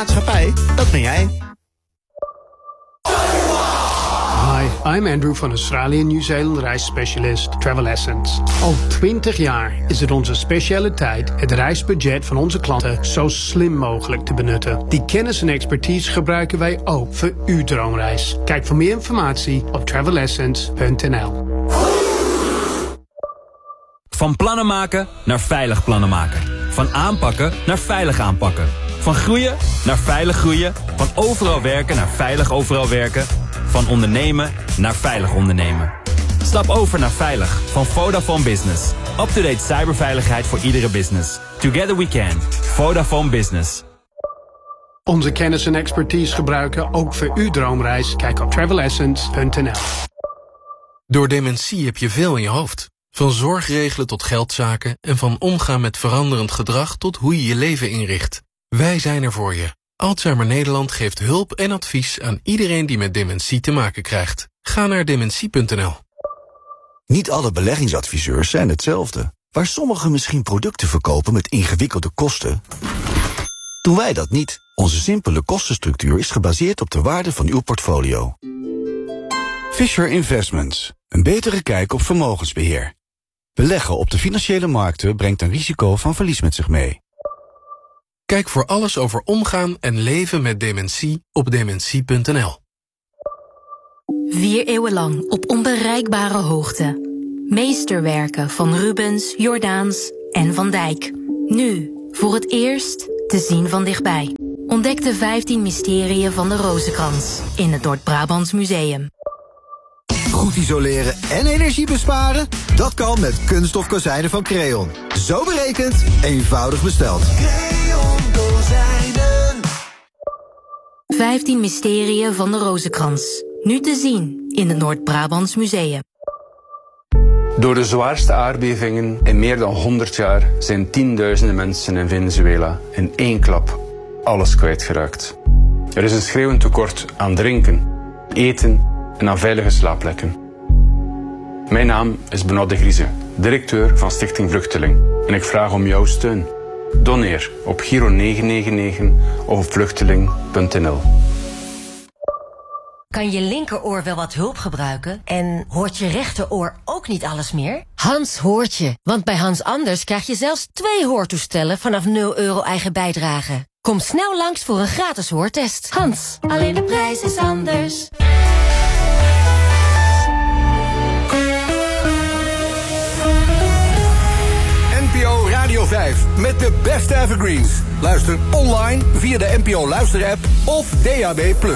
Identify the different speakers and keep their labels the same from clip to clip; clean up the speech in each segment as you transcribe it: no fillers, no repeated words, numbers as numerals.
Speaker 1: maatschappij, dat ben jij.
Speaker 2: Hi, I'm Andrew van Australië en Nieuw-Zeeland reisspecialist Travel Essence. Al 20 jaar is het onze specialiteit het reisbudget van onze klanten zo slim mogelijk te benutten. Die kennis en expertise gebruiken wij ook voor uw droomreis. Kijk voor meer informatie op travelessence.nl.
Speaker 3: Van plannen maken naar veilig plannen maken. Van aanpakken naar veilig aanpakken. Van groeien naar veilig groeien. Van overal werken naar veilig overal werken. Van ondernemen naar veilig ondernemen. Stap over naar veilig van Vodafone Business. Up-to-date cyberveiligheid voor iedere business. Together we can. Vodafone Business.
Speaker 2: Onze kennis en expertise gebruiken ook voor uw droomreis. Kijk op travelessence.nl.
Speaker 4: Door dementie heb je veel in je hoofd. Van zorg regelen tot geldzaken en van omgaan met veranderend gedrag tot hoe je je leven inricht. Wij zijn er voor je. Alzheimer Nederland geeft hulp en advies aan iedereen die met dementie te maken krijgt. Ga naar dementie.nl.
Speaker 5: Niet alle beleggingsadviseurs zijn hetzelfde. Waar sommigen misschien producten verkopen met ingewikkelde kosten, doen wij dat niet. Onze simpele kostenstructuur is gebaseerd op de waarde van uw portfolio. Fisher Investments. Een betere kijk op vermogensbeheer. Beleggen op de financiële markten brengt een risico van verlies met zich mee.
Speaker 4: Kijk voor alles over omgaan en leven met dementie op dementie.nl.
Speaker 6: 4 eeuwen lang op onbereikbare hoogte. Meesterwerken van Rubens, Jordaens en Van Dijk. Nu, voor het eerst, te zien van dichtbij. Ontdek de 15 mysterieën van de Rozenkrans in het Noord-Brabants Museum.
Speaker 7: Goed isoleren en energie besparen? Dat kan met kunststof kozijnen van Creon. Zo berekend, eenvoudig besteld. Creon kozijnen.
Speaker 6: 15 mysterieën van de Rozenkrans. Nu te zien in het Noord-Brabants Museum.
Speaker 8: Door de zwaarste aardbevingen in meer dan 100 jaar zijn tienduizenden mensen in Venezuela in één klap alles kwijtgeraakt. Er is een schreeuwend tekort aan drinken, eten en aan veilige slaapplekken. Mijn naam is Benoît de Grieze, directeur van Stichting Vluchteling. En ik vraag om jouw steun. Doneer op Giro 999 of op vluchteling.nl.
Speaker 9: Kan je linkeroor wel wat hulp gebruiken? En hoort je rechteroor ook niet alles meer? Hans hoort je, want bij Hans Anders krijg je zelfs 2 hoortoestellen vanaf €0 eigen bijdrage. Kom snel langs voor een gratis hoortest. Hans, alleen de prijs is anders.
Speaker 10: NPO Radio 5 met de beste evergreens. Luister online via de NPO Luisterapp of DAB+.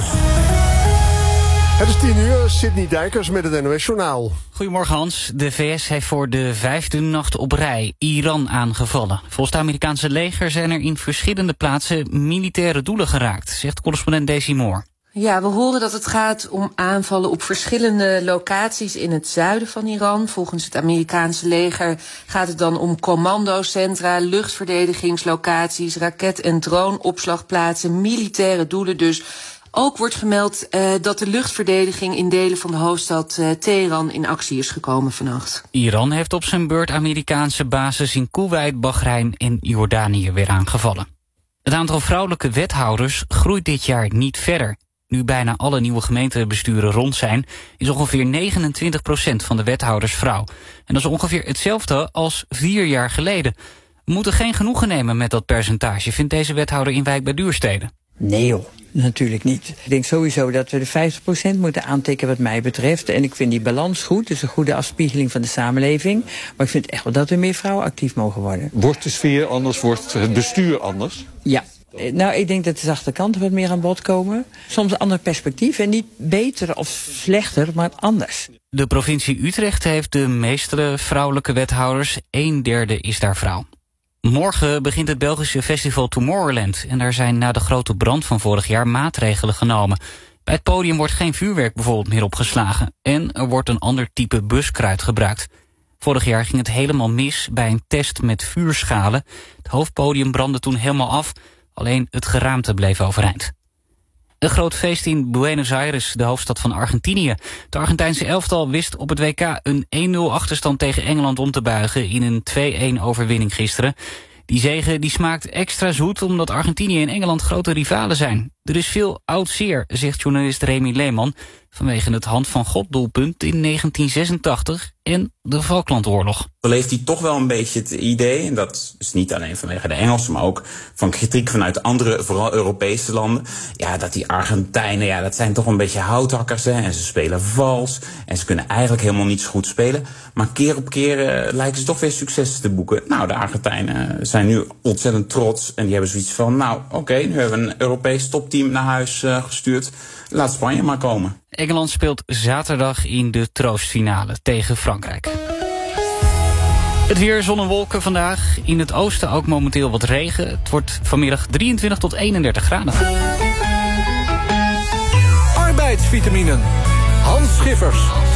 Speaker 11: Het is 10:00, Sidney Dijkers met het NOS Journaal.
Speaker 12: Goedemorgen Hans. De VS heeft voor de 5e nacht op rij Iran aangevallen. Volgens het Amerikaanse leger zijn er in verschillende plaatsen militaire doelen geraakt, zegt correspondent Daisy Moore.
Speaker 13: Ja, we horen dat het gaat om aanvallen op verschillende locaties in het zuiden van Iran. Volgens het Amerikaanse leger gaat het dan om commandocentra, luchtverdedigingslocaties, raket- en droneopslagplaatsen, militaire doelen dus. Ook wordt gemeld dat de luchtverdediging in delen van de hoofdstad Teheran in actie is gekomen vannacht.
Speaker 12: Iran heeft op zijn beurt Amerikaanse bases in Koeweit, Bahrein en Jordanië weer aangevallen. Het aantal vrouwelijke wethouders groeit dit jaar niet verder. Nu bijna alle nieuwe gemeentebesturen rond zijn, is ongeveer 29% van de wethouders vrouw. En dat is ongeveer hetzelfde als 4 jaar geleden. We moeten geen genoegen nemen met dat percentage, vindt deze wethouder in Wijk bij Duurstede.
Speaker 14: Nee joh, natuurlijk niet. Ik denk sowieso dat we de 50% moeten aantikken wat mij betreft. En ik vind die balans goed, dus een goede afspiegeling van de samenleving. Maar ik vind echt wel dat er meer vrouwen actief mogen worden.
Speaker 15: Wordt de sfeer anders, wordt het bestuur anders?
Speaker 14: Ja. Nou, ik denk dat de zachte kanten wat meer aan bod komen. Soms een ander perspectief en niet beter of slechter, maar anders.
Speaker 12: De provincie Utrecht heeft de meeste vrouwelijke wethouders. 1/3 is daar vrouw. Morgen begint het Belgische festival Tomorrowland. En daar zijn na de grote brand van vorig jaar maatregelen genomen. Bij het podium wordt geen vuurwerk bijvoorbeeld meer opgeslagen. En er wordt een ander type buskruid gebruikt. Vorig jaar ging het helemaal mis bij een test met vuurschalen. Het hoofdpodium brandde toen helemaal af. Alleen het geraamte bleef overeind. Een groot feest in Buenos Aires, de hoofdstad van Argentinië. Het Argentijnse elftal wist op het WK een 1-0 achterstand tegen Engeland om te buigen in een 2-1 overwinning gisteren. Die zege die smaakt extra zoet omdat Argentinië en Engeland grote rivalen zijn. Er is veel oud zeer, zegt journalist Remy Leeman, vanwege het Hand van God doelpunt in 1986 en de Falklandoorlog.
Speaker 1: Dan leeft hij toch wel een beetje het idee, en dat is niet alleen vanwege de Engelsen, maar ook van kritiek vanuit andere, vooral Europese landen. Ja, dat die Argentijnen, ja, dat zijn toch een beetje houthakkers, hè, en ze spelen vals en ze kunnen eigenlijk helemaal niet zo goed spelen. Maar keer op keer lijken ze toch weer successen te boeken. Nou, de Argentijnen zijn nu ontzettend trots en die hebben zoiets van, nou, oké, nu hebben we een Europees topteam naar huis gestuurd. Laat Spanje maar komen.
Speaker 12: Engeland speelt zaterdag in de troostfinale tegen Frankrijk. Het weer, zon en wolken vandaag. In het oosten ook momenteel wat regen. Het wordt vanmiddag 23 tot 31 graden.
Speaker 10: Arbeidsvitaminen. Hans Schiffers.